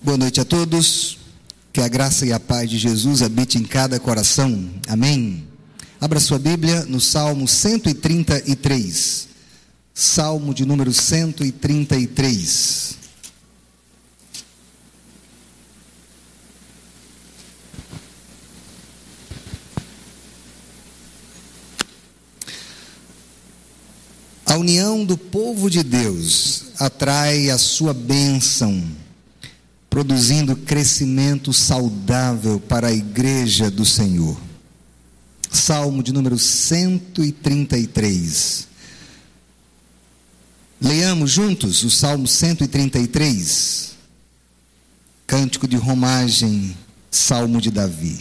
Boa noite a todos, que a graça e a paz de Jesus habite em cada coração, amém? Abra sua Bíblia no Salmo 133, Salmo de número 133. A união do povo de Deus atrai a sua bênção, produzindo crescimento saudável para a igreja do Senhor. Salmo de número 133. Leamos juntos o Salmo 133, cântico de romagem, Salmo de Davi.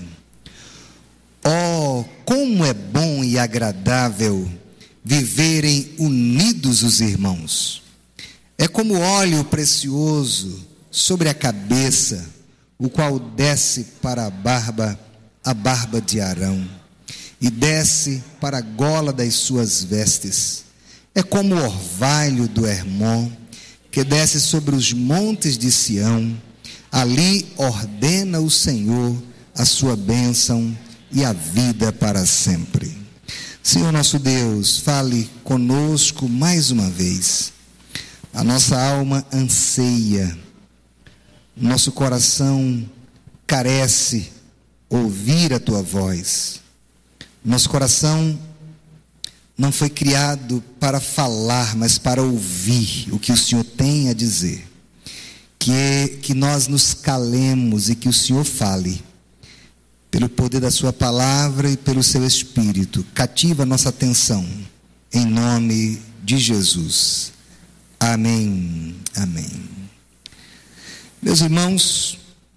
Oh, como é bom e agradável viverem unidos os irmãos. É como óleo precioso sobre a cabeça, o qual desce para a barba de Arão, e desce para a gola das suas vestes. É como o orvalho do Hermon, que desce sobre os montes de Sião. Ali ordena o Senhor a sua bênção e a vida para sempre. Senhor nosso Deus, fale conosco mais uma vez. A nossa alma anseia, nosso coração carece ouvir a tua voz. Nosso coração não foi criado para falar, mas para ouvir o que o Senhor tem a dizer. Que nós nos calemos e que o Senhor fale, pelo poder da sua palavra e pelo seu Espírito. Cativa a nossa atenção, em nome de Jesus. Amém, amém. Meus irmãos,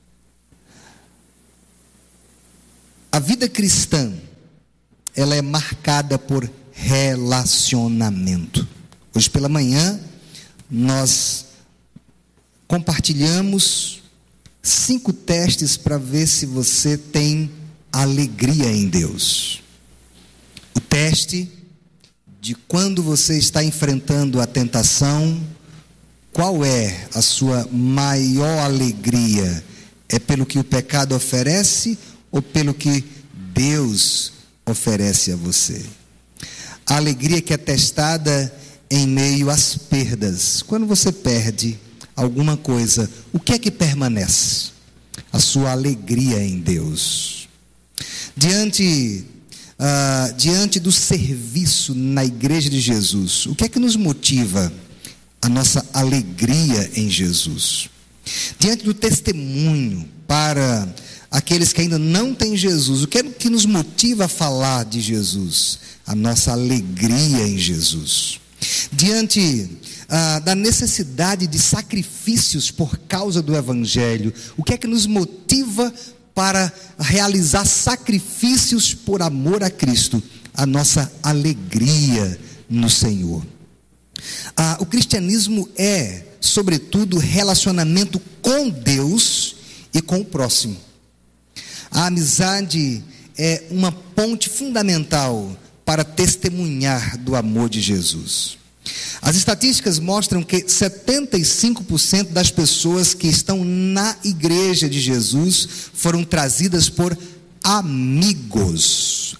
a vida cristã, ela é marcada por relacionamento. Hoje pela manhã, nós compartilhamos 5 testes para ver se você tem alegria em Deus. O teste de quando você está enfrentando a tentação. Qual é a sua maior alegria? É pelo que o pecado oferece ou pelo que Deus oferece a você? A alegria que é testada em meio às perdas. Quando você perde alguma coisa, o que é que permanece? A sua alegria em Deus. Diante do serviço na igreja de Jesus, o que é que nos motiva a nossa alegria em Jesus? Diante do testemunho para aqueles que ainda não têm Jesus, o que é que nos motiva a falar de Jesus? A nossa alegria em Jesus. Diante da necessidade de sacrifícios por causa do Evangelho, o que é que nos motiva para realizar sacrifícios por amor a Cristo? A nossa alegria no Senhor. O cristianismo é, sobretudo, relacionamento com Deus e com o próximo. A amizade é uma ponte fundamental para testemunhar do amor de Jesus. As estatísticas mostram que 75% das pessoas que estão na igreja de Jesus foram trazidas por amigos.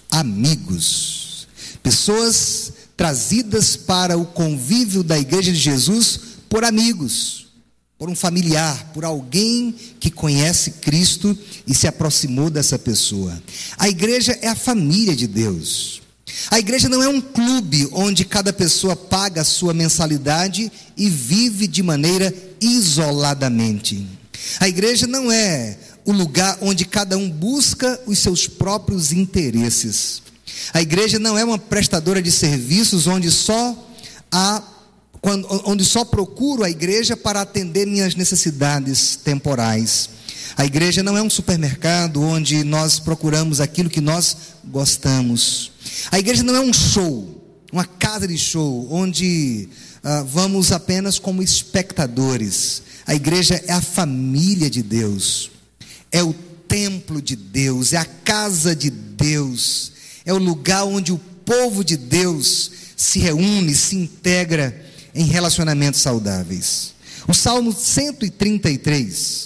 Pessoas trazidas para o convívio da igreja de Jesus por amigos, por um familiar, por alguém que conhece Cristo e se aproximou dessa pessoa. A igreja é a família de Deus. A igreja não é um clube onde cada pessoa paga a sua mensalidade e vive de maneira isoladamente. A igreja não é o lugar onde cada um busca os seus próprios interesses. A igreja não é uma prestadora de serviços onde só procuro a igreja para atender minhas necessidades temporais. A igreja não é um supermercado onde nós procuramos aquilo que nós gostamos. A igreja não é um show, uma casa de show, onde vamos apenas como espectadores. A igreja é a família de Deus, é o templo de Deus, é a casa de Deus, é o lugar onde o povo de Deus se reúne, se integra em relacionamentos saudáveis. O Salmo 133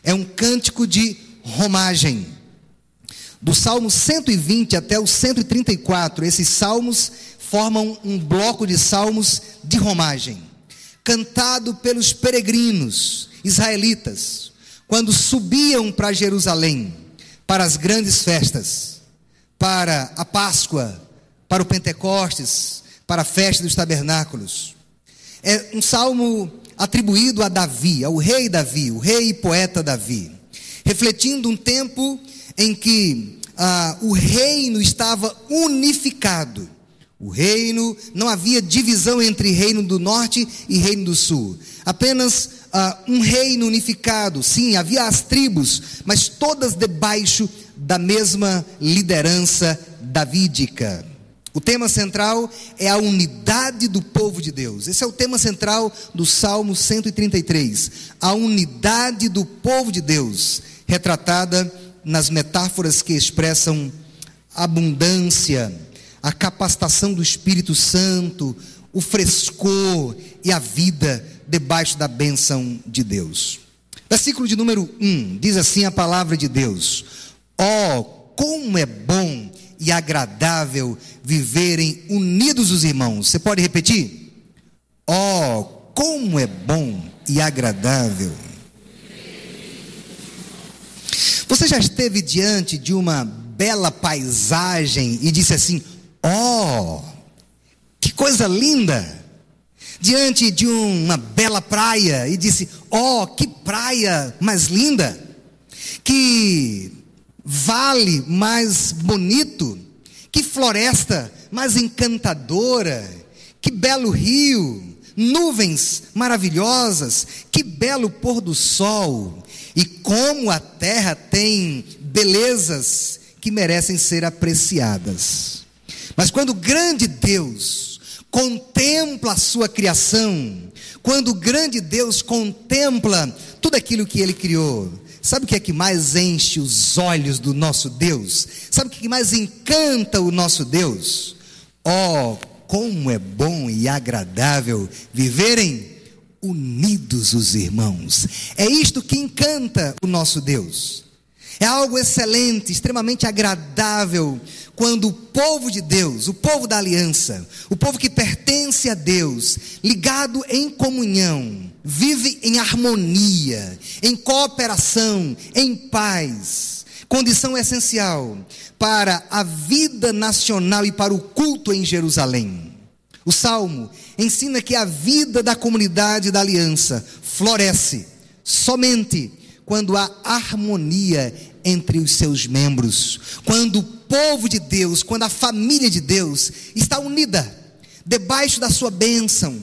É um cântico de romagem. Do Salmo 120 até o 134, esses salmos formam um bloco de salmos de romagem, cantado pelos peregrinos israelitas, quando subiam para Jerusalém, para as grandes festas, para a Páscoa, para o Pentecostes, para a festa dos tabernáculos. É um salmo atribuído a Davi, ao rei Davi, o rei e poeta Davi, refletindo um tempo em que o reino estava unificado. O reino, não havia divisão entre reino do norte e reino do sul. Apenas um reino unificado. Sim, havia as tribos, mas todas debaixo da mesma liderança davídica. O tema central é a unidade do povo de Deus. Esse é o tema central do Salmo 133. A unidade do povo de Deus, retratada nas metáforas que expressam abundância, a capacitação do Espírito Santo, o frescor e a vida debaixo da bênção de Deus. Versículo de número 1, diz assim a palavra de Deus: ó, como é bom e agradável viverem unidos os irmãos. Você pode repetir? Ó, como é bom e agradável. Você já esteve diante de uma bela paisagem e disse assim: ó, que coisa linda! Diante de uma bela praia e disse: ó, que praia mais linda! Que vale mais bonito! Que floresta mais encantadora! Que belo rio! Nuvens maravilhosas! Que belo pôr do sol! E como a terra tem belezas que merecem ser apreciadas. Mas quando o grande Deus contempla a sua criação, quando o grande Deus contempla tudo aquilo que Ele criou, sabe o que é que mais enche os olhos do nosso Deus? Sabe o que mais encanta o nosso Deus? Oh, como é bom e agradável viverem unidos os irmãos. É isto que encanta o nosso Deus. É algo excelente, extremamente agradável, quando o povo de Deus, o povo da aliança, o povo que pertence a Deus, ligado em comunhão, vive em harmonia, em cooperação, em paz, condição essencial para a vida nacional e para o culto em Jerusalém. O Salmo ensina que a vida da comunidade da aliança floresce somente quando há harmonia entre os seus membros, quando o povo de Deus, quando a família de Deus está unida, debaixo da sua bênção,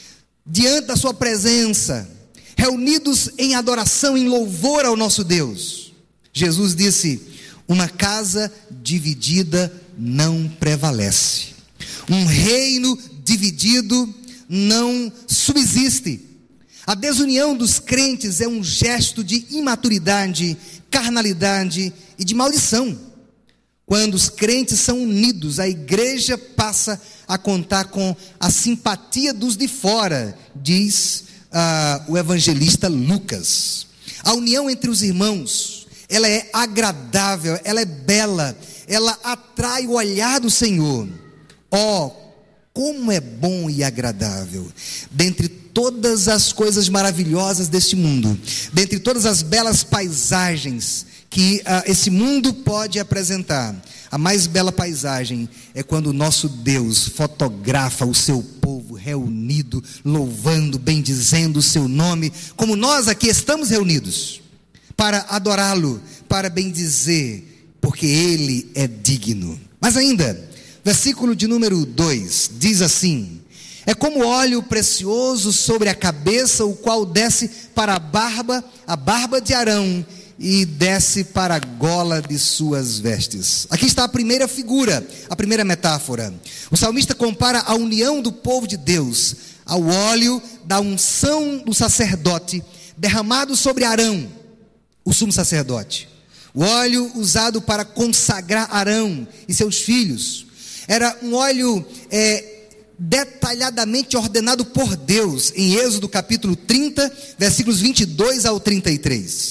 diante da sua presença, reunidos em adoração, em louvor ao nosso Deus. Jesus disse: uma casa dividida não prevalece. Um reino dividido não subsiste. A desunião dos crentes é um gesto de imaturidade, carnalidade e de maldição. Quando os crentes são unidos, a igreja passa a contar com a simpatia dos de fora, diz o evangelista Lucas. A união entre os irmãos, ela é agradável, ela é bela, ela atrai o olhar do Senhor. Ó, como é bom e agradável, dentre todas as coisas maravilhosas deste mundo, dentre todas as belas paisagens que esse mundo pode apresentar, a mais bela paisagem é quando o nosso Deus fotografa o seu povo reunido, louvando, bendizendo o seu nome, como nós aqui estamos reunidos, para adorá-lo, para bendizer, porque Ele é digno. Mas ainda, versículo de número 2, diz assim: é como óleo precioso sobre a cabeça, o qual desce para a barba de Arão, e desce para a gola de suas vestes. Aqui está a primeira figura, a primeira metáfora. O salmista compara a união do povo de Deus ao óleo da unção do sacerdote, derramado sobre Arão, o sumo sacerdote. O óleo usado para consagrar Arão e seus filhos. Era um óleo detalhadamente ordenado por Deus, em Êxodo capítulo 30, versículos 22 ao 33.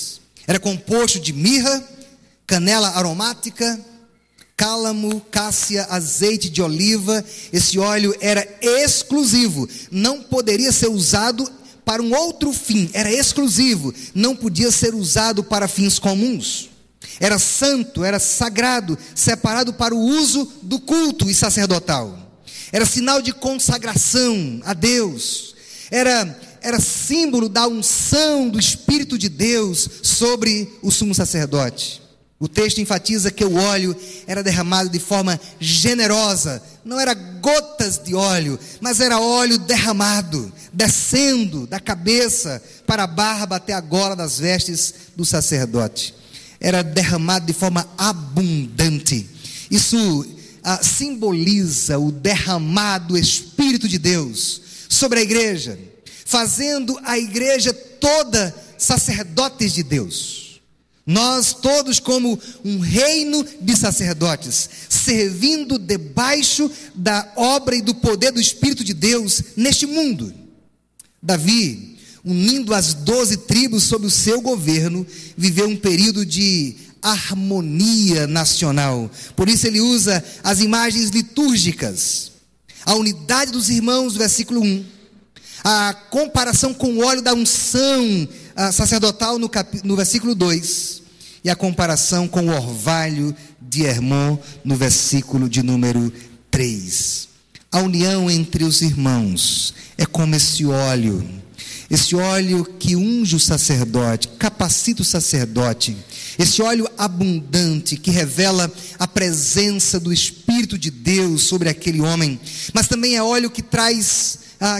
Era composto de mirra, canela aromática, cálamo, cássia, azeite de oliva. Esse óleo era exclusivo, não poderia ser usado para um outro fim, era exclusivo, não podia ser usado para fins comuns. Era santo, era sagrado, separado para o uso do culto e sacerdotal. Era sinal de consagração a Deus. Era símbolo da unção do Espírito de Deus sobre o sumo sacerdote. O texto enfatiza que o óleo era derramado de forma generosa. Não era gotas de óleo, mas era óleo derramado, descendo da cabeça para a barba até a gola das vestes do sacerdote. Era derramado de forma abundante. Isso simboliza o derramado Espírito de Deus sobre a igreja, fazendo a igreja toda sacerdotes de Deus. Nós todos como um reino de sacerdotes, servindo debaixo da obra e do poder do Espírito de Deus neste mundo. Davi, unindo as 12 tribos sob o seu governo, viveu um período de harmonia nacional. Por isso ele usa as imagens litúrgicas, a unidade dos irmãos, versículo 1, a comparação com o óleo da unção sacerdotal no versículo 2, e a comparação com o orvalho de Hermon no versículo de número 3. A união entre os irmãos é como esse óleo que unge o sacerdote, capacita o sacerdote, esse óleo abundante que revela a presença do Espírito de Deus sobre aquele homem, mas também é óleo que traz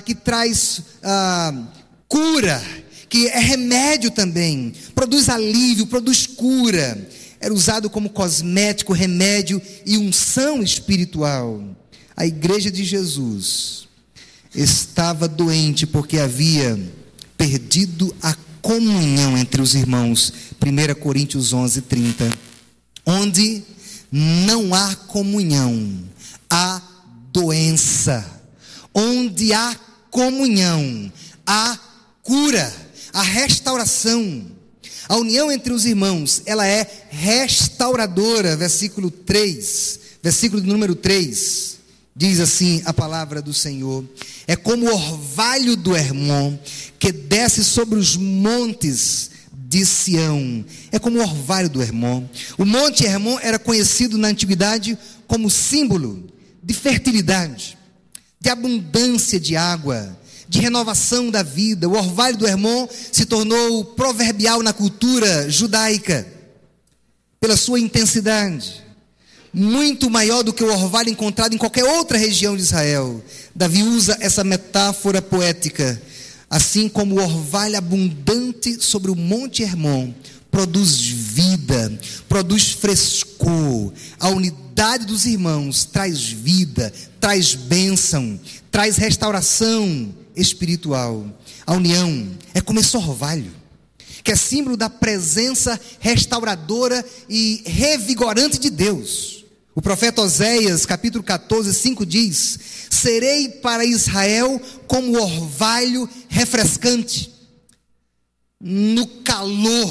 cura, que é remédio também, produz alívio, produz cura. Era usado como cosmético, remédio e unção espiritual. A igreja de Jesus estava doente porque havia perdido a comunhão entre os irmãos. 1 Coríntios 11:30. Onde não há comunhão, há doença. Onde há comunhão, há cura, há restauração. A união entre os irmãos, ela é restauradora. Versículo de número 3, diz assim a palavra do Senhor: é como o orvalho do Hermon, que desce sobre os montes de Sião. É como o orvalho do Hermon. O monte Hermon era conhecido na antiguidade como símbolo de fertilidade, de abundância de água, de renovação da vida. O orvalho do Hermon se tornou proverbial na cultura judaica, pela sua intensidade, muito maior do que o orvalho encontrado em qualquer outra região de Israel. Davi usa essa metáfora poética. Assim como o orvalho abundante sobre o monte Hermon produz vida, produz frescor, a unidade dos irmãos traz vida, traz bênção, traz restauração espiritual. A união é como esse orvalho, que é símbolo da presença restauradora e revigorante de Deus. O profeta Oséias, capítulo 14, 5 diz: serei para Israel como orvalho refrescante. No calor,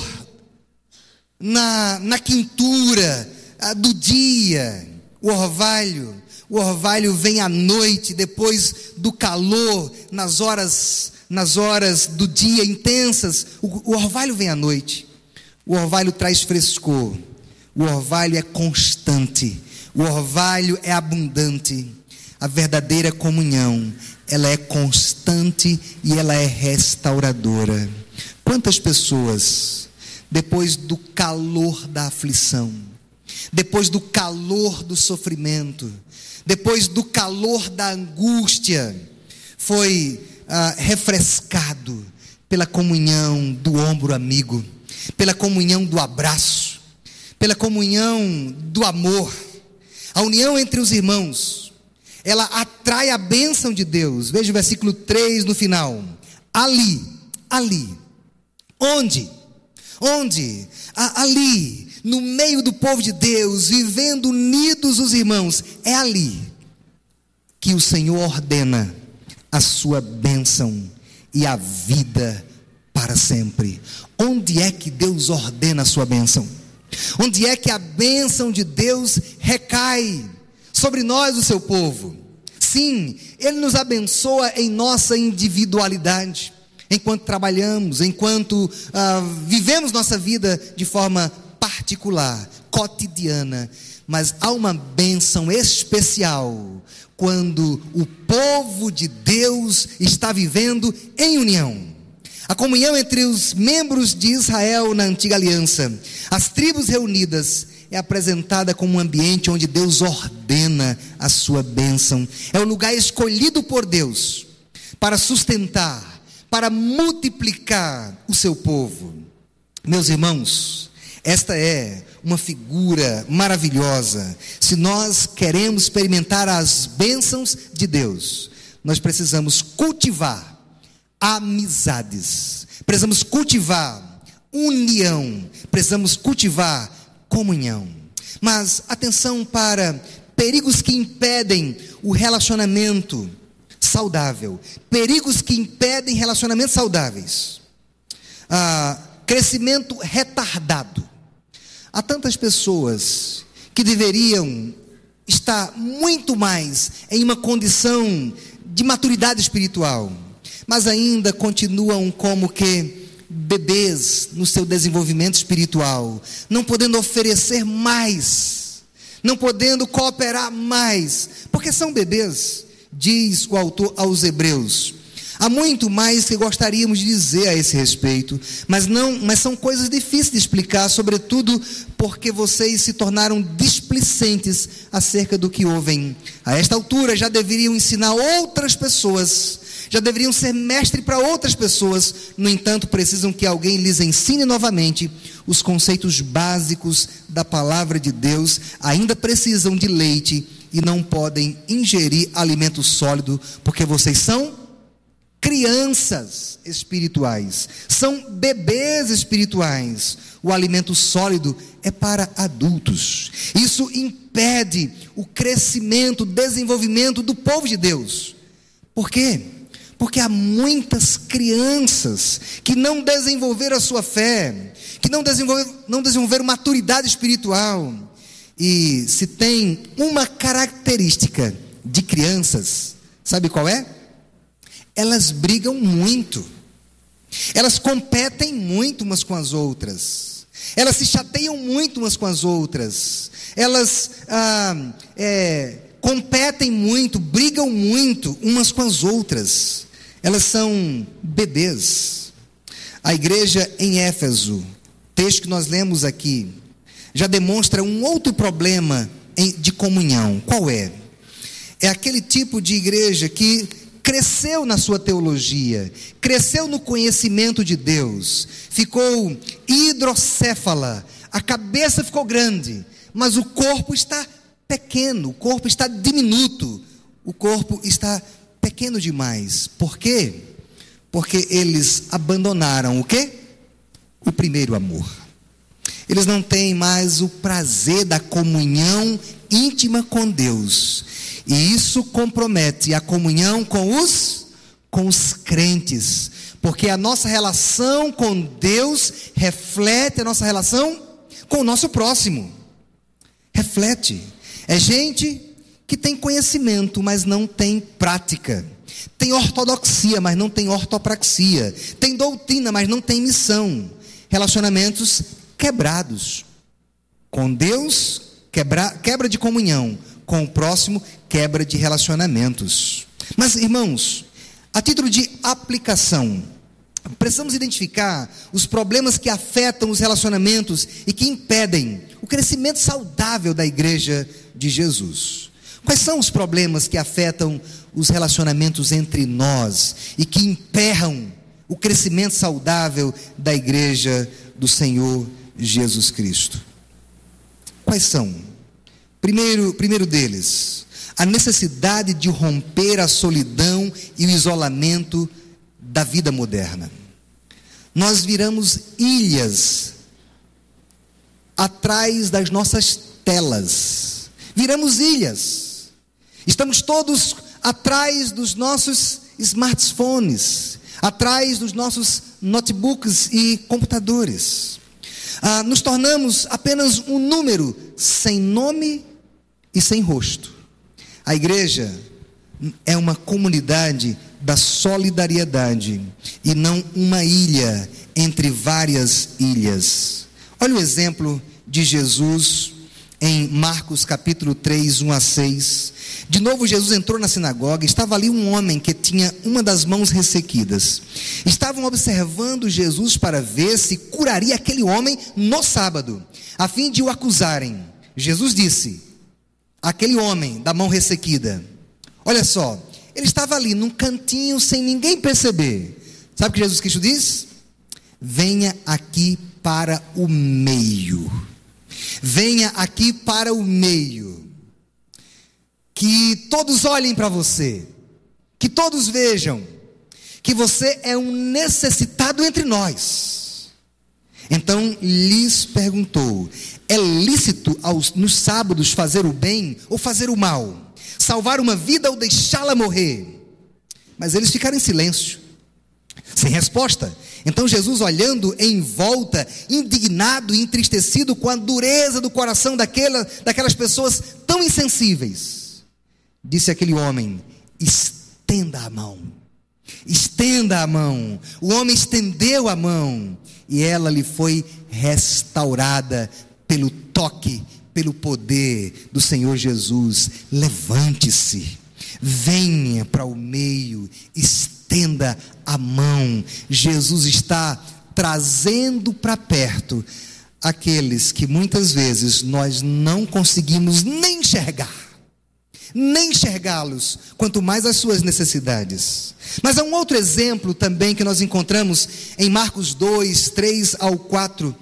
na quintura do dia, o orvalho vem à noite, depois do calor, nas horas do dia intensas, o orvalho vem à noite. O orvalho traz frescor, o orvalho é constante, o orvalho é abundante. A verdadeira comunhão, ela é constante e ela é restauradora. Quantas pessoas, depois do calor da aflição, depois do calor do sofrimento, depois do calor da angústia, foi refrescado pela comunhão do ombro amigo, pela comunhão do abraço, pela comunhão do amor. A união entre os irmãos, ela atrai a bênção de Deus. Veja o versículo 3 no final. Ali, onde? Ali, no meio do povo de Deus, vivendo unidos os irmãos, é ali que o Senhor ordena a sua bênção e a vida para sempre. Onde é que Deus ordena a sua bênção? Onde é que a bênção de Deus recai sobre nós, o seu povo? Sim, Ele nos abençoa em nossa individualidade, enquanto trabalhamos, enquanto vivemos nossa vida de forma particular, cotidiana. Mas há uma bênção especial quando o povo de Deus está vivendo em união. A comunhão entre os membros de Israel na antiga aliança, as tribos reunidas, é apresentada como um ambiente onde Deus ordena a sua bênção. É o lugar escolhido por Deus para sustentar, para multiplicar o seu povo. Meus irmãos, esta é uma figura maravilhosa. Se nós queremos experimentar as bênçãos de Deus, nós precisamos cultivar amizades, precisamos cultivar união, precisamos cultivar comunhão. Mas atenção para perigos que impedem o relacionamento saudável, perigos que impedem relacionamentos saudáveis. Crescimento retardado. Há tantas pessoas que deveriam estar muito mais em uma condição de maturidade espiritual, mas ainda continuam como que bebês no seu desenvolvimento espiritual, não podendo oferecer mais, não podendo cooperar mais, porque são bebês, diz o autor aos Hebreus. Há muito mais que gostaríamos de dizer a esse respeito, mas são coisas difíceis de explicar, sobretudo porque vocês se tornaram displicentes acerca do que ouvem. A esta altura já deveriam ensinar outras pessoas, já deveriam ser mestre para outras pessoas. No entanto, precisam que alguém lhes ensine novamente os conceitos básicos da palavra de Deus. Ainda precisam de leite e não podem ingerir alimento sólido, porque vocês são crianças espirituais, são bebês espirituais. O alimento sólido é para adultos. Isso impede o crescimento, o desenvolvimento do povo de Deus. Por quê? Porque há muitas crianças que não desenvolveram a sua fé, que não desenvolveram maturidade espiritual. E se tem uma característica de crianças, sabe qual é? Elas brigam muito, elas competem muito umas com as outras, elas se chateiam muito umas com as outras, elas competem muito, brigam muito umas com as outras. Elas são bebês. A igreja em Éfeso, texto que nós lemos aqui, já demonstra um outro problema de comunhão. Qual é? É aquele tipo de igreja que cresceu na sua teologia, cresceu no conhecimento de Deus, ficou hidrocéfala, a cabeça ficou grande, mas o corpo está pequeno, o corpo está diminuto, o corpo está pequeno demais. Por quê? Porque eles abandonaram o quê? O primeiro amor. Eles não têm mais o prazer da comunhão íntima com Deus. E isso compromete a comunhão com os crentes. Porque a nossa relação com Deus reflete a nossa relação com o nosso próximo. Reflete. É gente que tem conhecimento, mas não tem prática. Tem ortodoxia, mas não tem ortopraxia. Tem doutrina, mas não tem missão. Relacionamentos quebrados. Com Deus, quebra de comunhão. Com o próximo, quebra de relacionamentos. Mas, irmãos, a título de aplicação, precisamos identificar os problemas que afetam os relacionamentos e que impedem o crescimento saudável da igreja de Jesus. Quais são os problemas que afetam os relacionamentos entre nós e que emperram o crescimento saudável da igreja do Senhor Jesus Cristo? Quais são? Primeiro deles, a necessidade de romper a solidão e o isolamento da vida moderna. Nós viramos ilhas atrás das nossas telas. Viramos ilhas. Estamos todos atrás dos nossos smartphones, atrás dos nossos notebooks e computadores. Nos tornamos apenas um número sem nome e sem rosto. A igreja é uma comunidade da solidariedade e não uma ilha entre várias ilhas. Olha o exemplo de Jesus em Marcos capítulo 3, 1 a 6. De novo Jesus entrou na sinagoga. Estava ali um homem que tinha uma das mãos ressequidas. Estavam observando Jesus para ver se curaria aquele homem no sábado, a fim de o acusarem. Jesus disse: aquele homem da mão ressequida, olha só, ele estava ali num cantinho sem ninguém perceber. Sabe o que Jesus Cristo diz? Venha aqui para o meio. Venha aqui para o meio. Que todos olhem para você. Que todos vejam que você é um necessitado entre nós. Então lhes perguntou: é lícito nos sábados fazer o bem ou fazer o mal? Salvar uma vida ou deixá-la morrer? Mas eles ficaram em silêncio, sem resposta. Então Jesus, olhando em volta, indignado e entristecido com a dureza do coração daquelas pessoas tão insensíveis, disse àquele homem: estenda a mão. Estenda a mão. O homem estendeu a mão e ela lhe foi restaurada pelo toque, pelo poder do Senhor Jesus. Levante-se, venha para o meio, estenda a mão. Jesus está trazendo para perto aqueles que muitas vezes nós não conseguimos nem enxergá-los, quanto mais as suas necessidades. Mas há um outro exemplo também que nós encontramos em Marcos 2, 3 ao 4.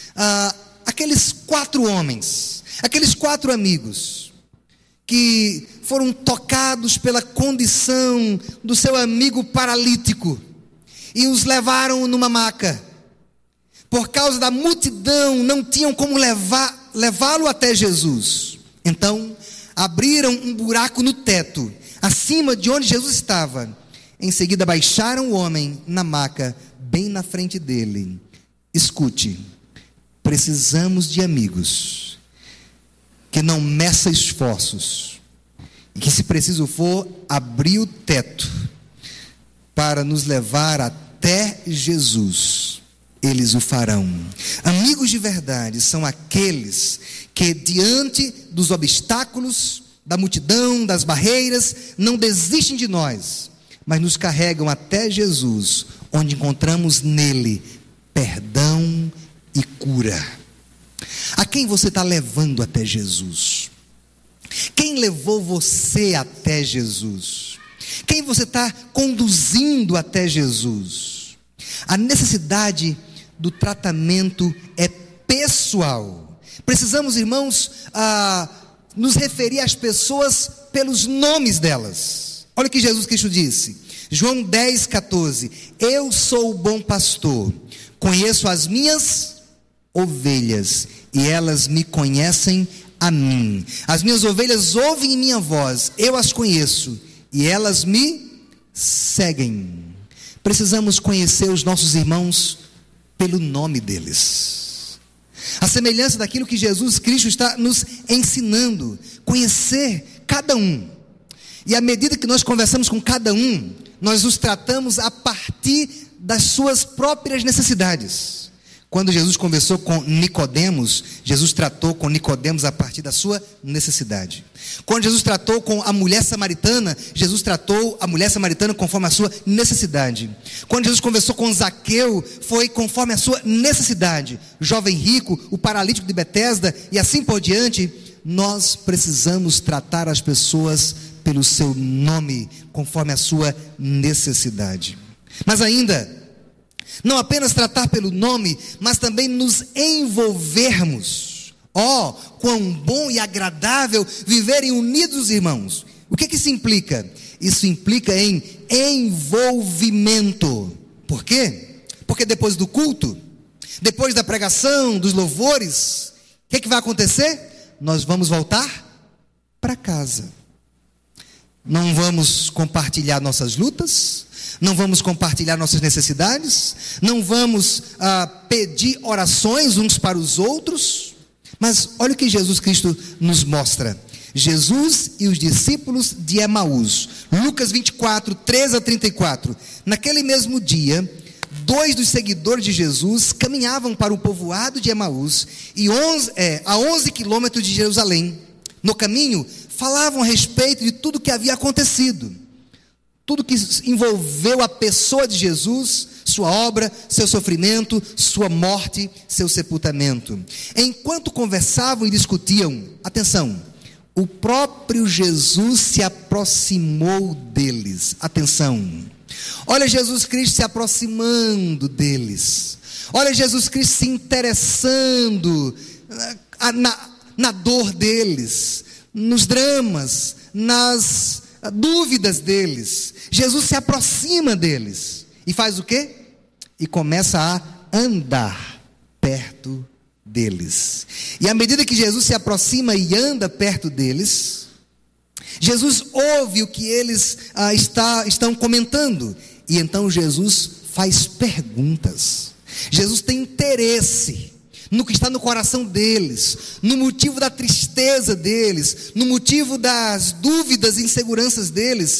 Aqueles 4 homens, aqueles 4 amigos que foram tocados pela condição do seu amigo paralítico e os levaram numa maca. Por causa da multidão, não tinham como levá-lo até Jesus. Então abriram um buraco no teto, acima de onde Jesus estava. Em seguida baixaram o homem na maca, bem na frente dele. Escute, precisamos de amigos que não meçam esforços, e que, se preciso for, abrir o teto para nos levar até Jesus. Eles o farão. Amigos de verdade são aqueles que, diante dos obstáculos, da multidão, das barreiras, não desistem de nós, mas nos carregam até Jesus, onde encontramos nele perdão e cura. A quem você está levando até Jesus? Quem levou você até Jesus? Quem você está conduzindo até Jesus? A necessidade do tratamento é pessoal. Precisamos, irmãos, nos referir às pessoas pelos nomes delas. Olha o que Jesus Cristo disse, João 10, 14: eu sou o bom pastor, conheço as minhas ovelhas e elas me conhecem a mim. As minhas ovelhas ouvem minha voz, eu as conheço e elas me seguem. Precisamos conhecer os nossos irmãos pelo nome deles, a semelhança daquilo que Jesus Cristo está nos ensinando, conhecer cada um. E à medida que nós conversamos com cada um, nós os tratamos a partir das suas próprias necessidades. Quando Jesus conversou com Nicodemos, Jesus tratou com Nicodemos a partir da sua necessidade. Quando Jesus tratou com a mulher samaritana, Jesus tratou a mulher samaritana conforme a sua necessidade. Quando Jesus conversou com Zaqueu, foi conforme a sua necessidade. O jovem rico, o paralítico de Betesda e assim por diante. Nós precisamos tratar as pessoas pelo seu nome, conforme a sua necessidade. Mas ainda, não apenas tratar pelo nome, mas também nos envolvermos. Quão bom e agradável viverem unidos, irmãos. O que isso implica? Isso implica em envolvimento. Por quê? Porque depois do culto, depois da pregação, dos louvores, o que vai acontecer? Nós vamos voltar para casa. Não vamos compartilhar nossas lutas, não vamos compartilhar nossas necessidades, não vamos pedir orações uns para os outros. Mas olha o que Jesus Cristo nos mostra. Jesus e os discípulos de Emaús, Lucas 24, 13 a 34. Naquele mesmo dia, 2 dos seguidores de Jesus caminhavam para o povoado de Emaús, a 11 quilômetros de Jerusalém. No caminho, falavam a respeito de tudo que havia acontecido, tudo que envolveu a pessoa de Jesus, sua obra, seu sofrimento, sua morte, seu sepultamento. Enquanto conversavam e discutiam, atenção, o próprio Jesus se aproximou deles. Atenção, olha Jesus Cristo se aproximando deles. Olha Jesus Cristo se interessando na dor deles, nos dramas, nas dúvidas deles. Jesus se aproxima deles e faz o quê? E começa a andar perto deles. E à medida que Jesus se aproxima e anda perto deles, Jesus ouve o que eles estão comentando. E então Jesus faz perguntas. Jesus tem interesse no que está no coração deles, no motivo da tristeza deles, no motivo das dúvidas e inseguranças deles,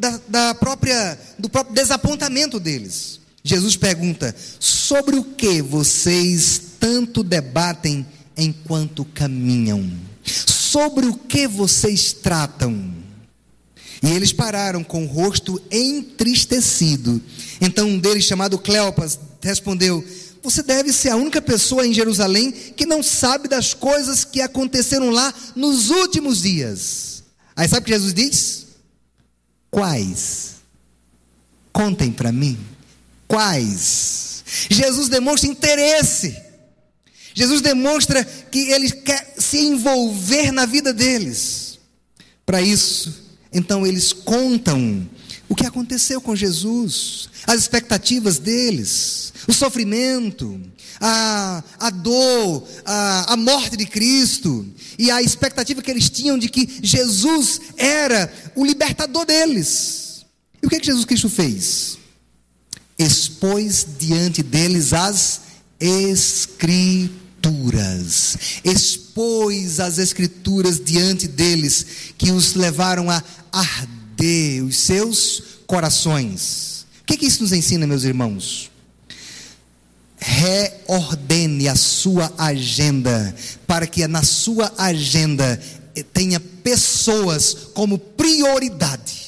do próprio desapontamento deles. Jesus pergunta: sobre o que vocês tanto debatem enquanto caminham? Sobre o que vocês tratam? E eles pararam com o rosto entristecido. Então um deles, chamado Cleopas, respondeu: você deve ser a única pessoa em Jerusalém que não sabe das coisas que aconteceram lá nos últimos dias. Aí sabe o que Jesus diz? Quais? Contem para mim. Quais? Jesus demonstra interesse. Jesus demonstra que ele quer se envolver na vida deles. Para isso, então eles contam o que aconteceu com Jesus, as expectativas deles, o sofrimento, a dor, a morte de Cristo, e a expectativa que eles tinham de que Jesus era o libertador deles. E o que Jesus Cristo fez? Expôs diante deles as Escrituras. Expôs as Escrituras diante deles, que os levaram a arder os seus corações. O que isso nos ensina, meus irmãos? Reordene a sua agenda, para que na sua agenda tenha pessoas como prioridade.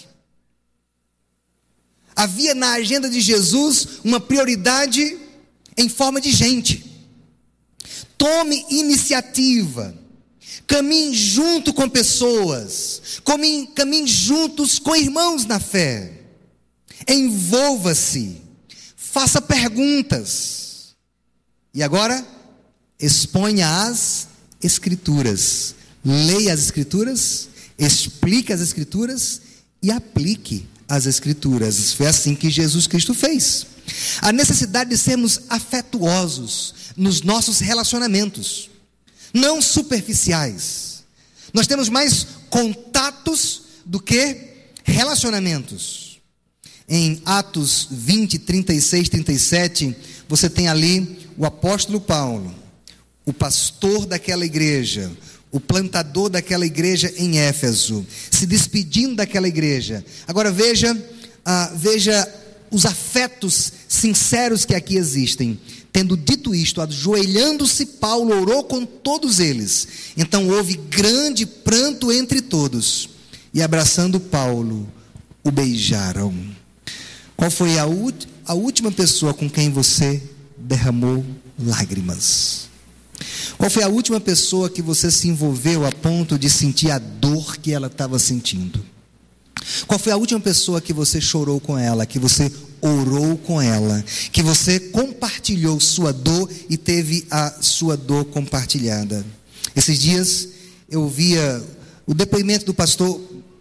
Havia na agenda de Jesus uma prioridade em forma de gente. Tome iniciativa, caminhe junto com pessoas, caminhe juntos com irmãos na fé, envolva-se, faça perguntas, e agora exponha as Escrituras, leia as Escrituras, explique as Escrituras e aplique as Escrituras. Foi assim que Jesus Cristo fez. A necessidade de sermos afetuosos nos nossos relacionamentos, não superficiais. Nós temos mais contatos do que relacionamentos. Em Atos 20, 36, 37, você tem ali o apóstolo Paulo, o pastor daquela igreja, o plantador daquela igreja em Éfeso, se despedindo daquela igreja. Agora veja os afetos sinceros que aqui existem. Tendo dito isto, ajoelhando-se, Paulo orou com todos eles. Então houve grande pranto entre todos, e abraçando Paulo, o beijaram. Qual foi a última pessoa com quem você derramou lágrimas? Qual foi a última pessoa que você se envolveu a ponto de sentir a dor que ela estava sentindo? Qual foi a última pessoa que você chorou com ela, que você orou com ela, que você compartilhou sua dor e teve a sua dor compartilhada? Esses dias eu ouvia o depoimento do pastor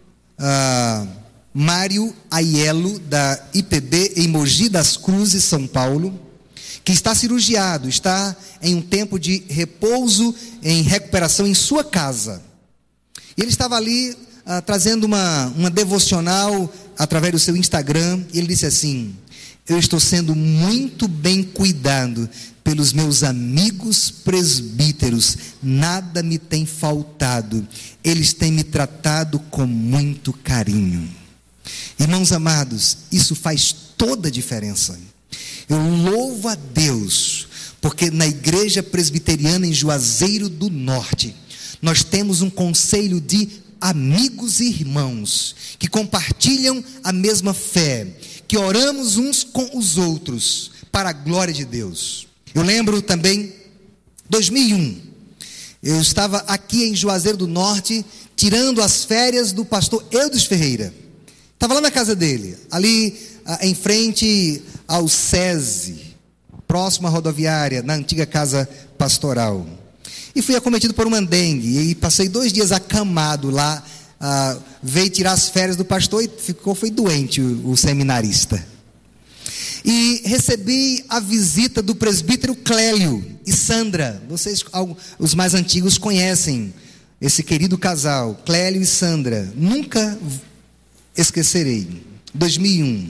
Mário Aiello, da IPB em Mogi das Cruzes, São Paulo, que está cirurgiado, está em um tempo de repouso, em recuperação em sua casa. E ele estava ali trazendo uma devocional através do seu Instagram, e ele disse assim: eu estou sendo muito bem cuidado pelos meus amigos presbíteros, nada me tem faltado, eles têm me tratado com muito carinho. Irmãos amados, isso faz toda a diferença. Eu louvo a Deus, porque na igreja presbiteriana em Juazeiro do Norte, nós temos um conselho de amigos e irmãos, que compartilham a mesma fé, que oramos uns com os outros, para a glória de Deus. Eu lembro também, 2001, eu estava aqui em Juazeiro do Norte, tirando as férias do pastor Eudes Ferreira. Estava lá na casa dele, ali em frente ao SESI, próximo à rodoviária, na antiga casa pastoral. E fui acometido por uma dengue, e passei 2 dias acamado lá. Veio tirar as férias do pastor e foi doente o seminarista. E recebi a visita do presbítero Clélio e Sandra. Vocês, os mais antigos, conhecem esse querido casal, Clélio e Sandra. Nunca esquecerei. 2001,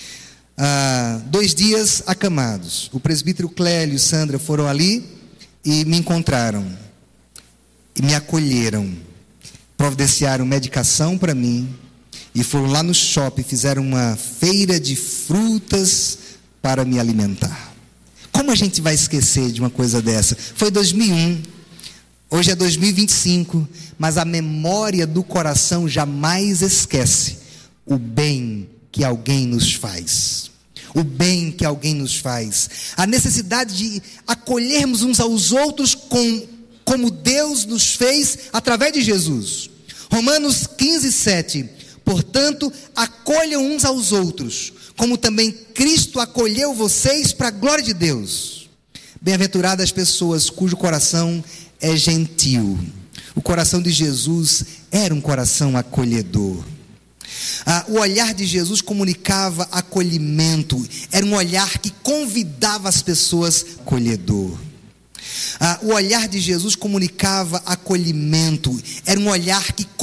2 dias acamados. O presbítero Clélio e Sandra foram ali e me encontraram e me acolheram, providenciaram medicação para mim e foram lá no shopping, fizeram uma feira de frutas para me alimentar. Como a gente vai esquecer de uma coisa dessa? Foi 2001, hoje é 2025, mas a memória do coração jamais esquece o bem que alguém nos faz. O bem que alguém nos faz, a necessidade de acolhermos uns aos outros como Deus nos fez através de Jesus. Romanos 15:7. Portanto, acolham uns aos outros, como também Cristo acolheu vocês para a glória de Deus. Bem-aventuradas as pessoas cujo coração é gentil. O coração de Jesus era um coração acolhedor. O olhar de Jesus comunicava acolhimento, era um olhar que convidava as pessoas acolhedor. O olhar de Jesus comunicava acolhimento, era um olhar que